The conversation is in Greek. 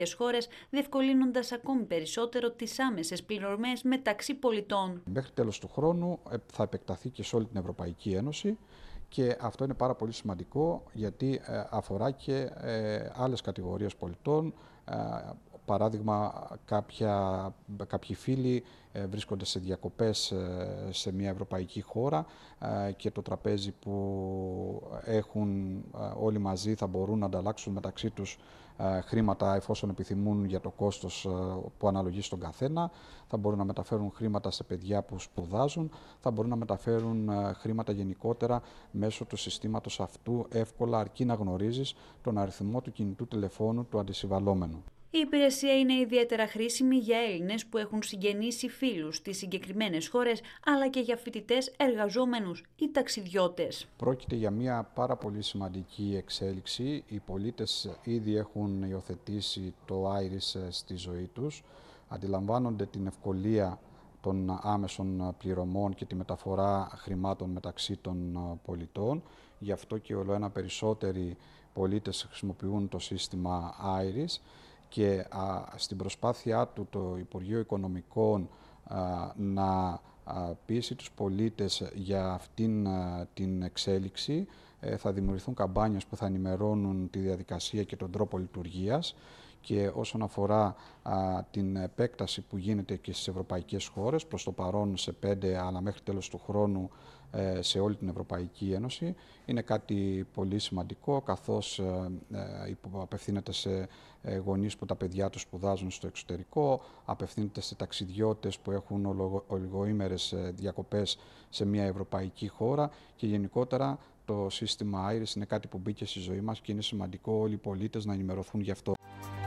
χώρες, διευκολύνοντας ακόμη περισσότερο τις άμεσες πληρωμές μεταξύ πολιτών. Μέχρι τέλος του χρόνου θα επεκταθεί και σε όλη την Ευρωπαϊκή Ένωση και αυτό είναι πάρα πολύ σημαντικό γιατί αφορά και άλλες κατηγορίες πολιτών. Παράδειγμα, κάποιοι φίλοι βρίσκονται σε διακοπές σε μια ευρωπαϊκή χώρα και το τραπέζι που έχουν όλοι μαζί θα μπορούν να ανταλλάξουν μεταξύ τους χρήματα εφόσον επιθυμούν για το κόστος που αναλογεί στον καθένα. Θα μπορούν να μεταφέρουν χρήματα σε παιδιά που σπουδάζουν, θα μπορούν να μεταφέρουν χρήματα γενικότερα μέσω του συστήματος αυτού εύκολα, αρκεί να γνωρίζεις τον αριθμό του κινητού τηλεφώνου του αντισυμβαλόμενου. Η υπηρεσία είναι ιδιαίτερα χρήσιμη για Έλληνες που έχουν συγγενείς ή φίλους στις συγκεκριμένες χώρες, αλλά και για φοιτητές, εργαζόμενους ή ταξιδιώτες. Πρόκειται για μια πάρα πολύ σημαντική εξέλιξη. Οι πολίτες ήδη έχουν υιοθετήσει το Iris στη ζωή τους, αντιλαμβάνονται την ευκολία των άμεσων πληρωμών και τη μεταφορά χρημάτων μεταξύ των πολιτών. Γι' αυτό και ολοένα περισσότεροι πολίτες χρησιμοποιούν το σύστημα Iris. Και στην προσπάθειά του το Υπουργείο Οικονομικών να πείσει τους πολίτες για αυτήν την εξέλιξη θα δημιουργηθούν καμπάνιες που θα ενημερώνουν τη διαδικασία και τον τρόπο λειτουργίας και όσον αφορά την επέκταση που γίνεται και στις ευρωπαϊκές χώρες, προς το παρόν σε 5 αλλά μέχρι τέλος του χρόνου σε όλη την Ευρωπαϊκή Ένωση, είναι κάτι πολύ σημαντικό καθώς απευθύνεται σε γονείς που τα παιδιά τους σπουδάζουν στο εξωτερικό, απευθύνεται σε ταξιδιώτες που έχουν ολιγοήμερες διακοπές σε μια ευρωπαϊκή χώρα και γενικότερα το σύστημα Iris είναι κάτι που μπήκε στη ζωή μας και είναι σημαντικό όλοι οι πολίτες να ενημερωθούν γι' αυτό.